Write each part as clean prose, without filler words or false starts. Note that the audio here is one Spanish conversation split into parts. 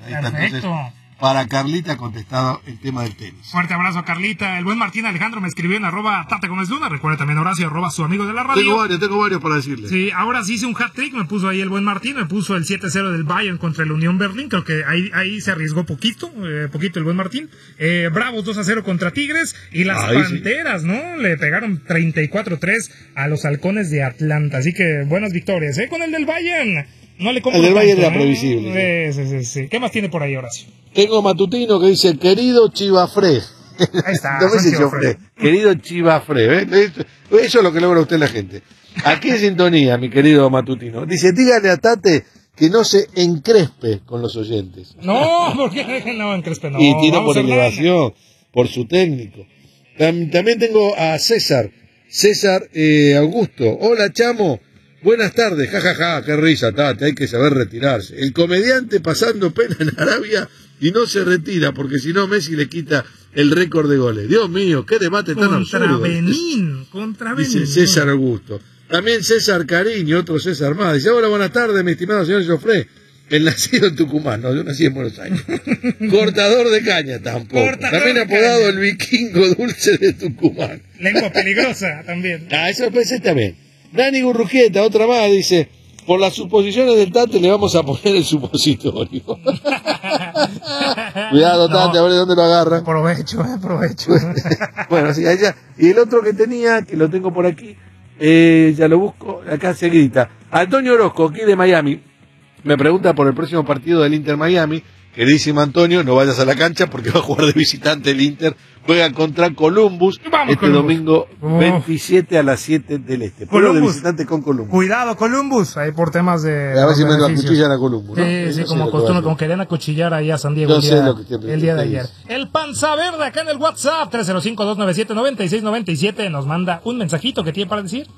Ahí está, entonces, para Carlita contestado el tema del tenis. Fuerte abrazo a Carlita. El buen Martín Alejandro me escribió en @Tate Gómez Luna. Recuerde también Horacio, @su amigo de la radio. Tengo varios para decirle. Sí, ahora sí hice un hat-trick, me puso ahí el buen Martín, me puso el 7-0 del Bayern contra el Unión Berlín. Creo que ahí se arriesgó poquito el buen Martín. Bravos 2-0 contra Tigres. Y las Panteras, sí, ¿no? Le pegaron 34-3 a los Halcones de Atlanta. Así que buenas victorias, con el del Bayern. No le compro el del tanto, Bayern era previsible. Sí. ¿Qué más tiene por ahí, Horacio? Tengo matutino que dice, querido Chivafré. Ahí está. No me dice Chivafré. Querido Chivafré. Eso es lo que logra usted la gente. Aquí en sintonía, mi querido matutino. Dice, dígale a Tate que no se encrespe con los oyentes. No, porque no encrespe, no. Y tira por elevación, por su técnico. También tengo a César Augusto. Hola, chamo. Buenas tardes, jajaja, qué risa, Tate, hay que saber retirarse. El comediante pasando pena en Arabia y no se retira, porque si no Messi le quita el récord de goles. Dios mío, qué debate tan absurdo. Contra Benín. Dice César Augusto. También César Cariño, otro César más. Dice, hola, buenas tardes, mi estimado señor Joffre. El nacido en Tucumán, no, yo nací en Buenos Aires. Cortador de caña tampoco. También apodado el vikingo dulce de Tucumán. Lengua peligrosa también. Eso pensé también. Dani Gurrujieta, otra más, dice, por las suposiciones del Tate le vamos a poner el supositorio. Cuidado, Tate, a ver de dónde lo agarran. Provecho. Bueno, sí, allá. Y el otro que tenía, que lo tengo por aquí, ya lo busco, acá se grita. Antonio Orozco, aquí de Miami, me pregunta por el próximo partido del Inter Miami. Queridísimo Antonio, no vayas a la cancha porque va a jugar de visitante el Inter. Juega contra Columbus domingo 27 a las 7 del Este. Pero de visitante con Columbus. Cuidado, Columbus. Ahí por temas de... A ver si me lo acuchillan a Columbus, ¿no? Sí, como costumbre, como querían acuchillar ahí a San Diego el día de ayer. El Panza Verde acá en el WhatsApp, 305-297-9697, nos manda un mensajito que tiene para decir.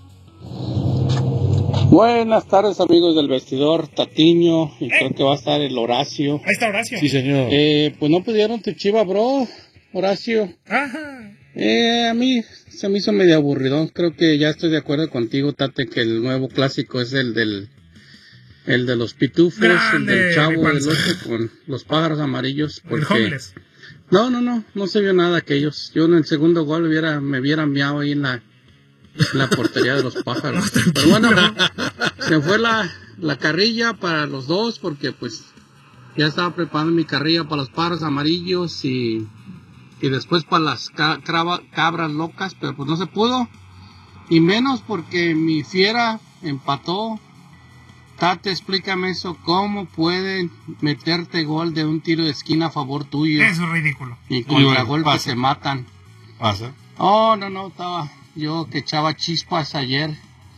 Buenas tardes, amigos del vestidor, Tatiño, y creo que va a estar el Horacio. Ahí está Horacio. Sí, señor. Pues no pudieron tu Chiva, bro, Horacio. Ajá. A mí se me hizo medio aburridón. Creo que ya estoy de acuerdo contigo, Tate, que el nuevo clásico es el de los pitufos, el del Chavo del Ocho con los pájaros amarillos. Porque no se vio nada aquellos. Yo en el segundo gol me hubiera miado ahí en la portería de los pájaros. Pero bueno, se fue la carrilla para los dos, porque pues ya estaba preparando mi carrilla para los pájaros amarillos y después para las cabras locas, pero pues no se pudo, y menos porque mi fiera empató. Tate, explícame eso, ¿cómo pueden meterte gol de un tiro de esquina a favor tuyo? Eso es ridículo. Y contragolpes se matan. Pasa. No, estaba yo que echaba chispas ayer.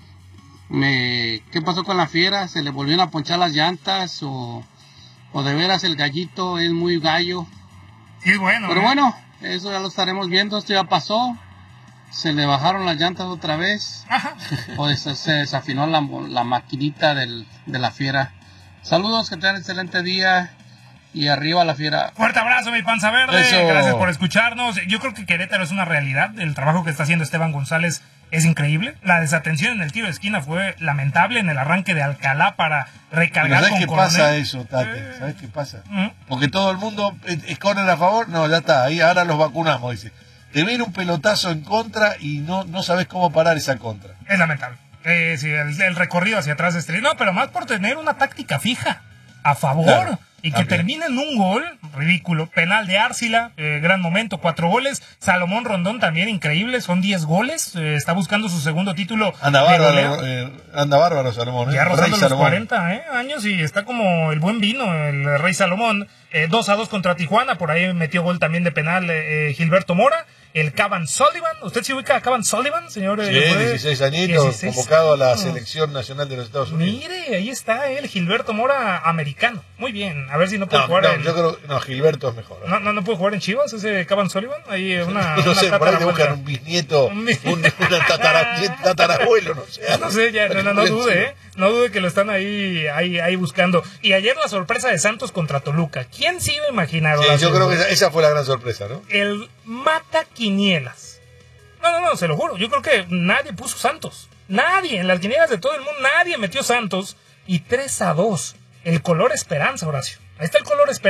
¿Qué pasó con la fiera? ¿Se le volvieron a ponchar las llantas? ¿O de veras el gallito es muy gallo? Sí, es bueno. Pero bueno, eso ya lo estaremos viendo. Esto ya pasó. Se le bajaron las llantas otra vez. Ajá. O se desafinó la maquinita de la fiera. Saludos, que tengan un excelente día. Y arriba la fiera. Fuerte abrazo, mi Panza Verde. Eso. Gracias por escucharnos. Yo creo que Querétaro es una realidad. El trabajo que está haciendo Esteban González es increíble. La desatención en el tiro de esquina fue lamentable en el arranque de Alcalá para recargar con Coronel. ¿Sabes qué pasa eso, Tate? ¿Sabes qué pasa? Porque todo el mundo es córner a favor. No, ya está. Ahí ahora los vacunamos, dice. Te viene un pelotazo en contra y no sabes cómo parar esa contra. Es lamentable. Sí, el recorrido hacia atrás es triste. No, pero más por tener una táctica fija a favor. Claro. Y que termine en un gol ridículo. Penal de Árcila, gran momento, 4 goles. Salomón Rondón también increíble, son 10 goles. Está buscando su segundo título. Anda bárbaro Salomón. Ya rozando los 40 años y está como el buen vino, el Rey Salomón. 2-2 contra Tijuana, por ahí metió gol también de penal Gilberto Mora. El Cavan Sullivan, ¿usted se ubica a Cavan Sullivan, señor? Sí, 16 añitos, convocado a la selección nacional de los Estados Unidos. Mire, ahí está él, Gilberto Mora, americano. Muy bien, a ver si no puede jugar yo creo que Gilberto es mejor. No puede jugar en Chivas ese Cavan Sullivan. Ahí no sé, por ahí te buscan un bisnieto, un tatarabuelo, no sé. No sé, ya, no dude, no dude que lo están ahí buscando. Y ayer la sorpresa de Santos contra Toluca. ¿Quién se iba a imaginar? Sí, yo creo que esa fue la gran sorpresa, ¿no? El mata quinielas. No, se lo juro. Yo creo que nadie puso Santos. Nadie, en las quinielas de todo el mundo, nadie metió Santos. Y 3-2. El color esperanza, Horacio. Ahí está el color esperanza.